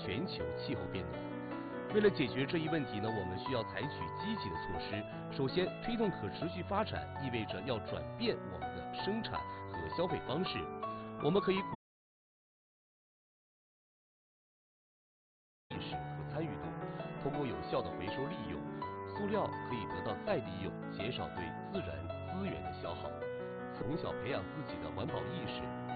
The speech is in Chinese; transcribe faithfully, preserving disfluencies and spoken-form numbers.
全球气候变暖。为了解决这一问题呢，我们需要采取积极的措施。首先，推动可持续发展意味着要转变我们的生产和消费方式。我们可以意识和参与度，通过有效的回收利用，塑料可以得到再利用，减少对自然资源的消耗。从小培养自己的环保意识，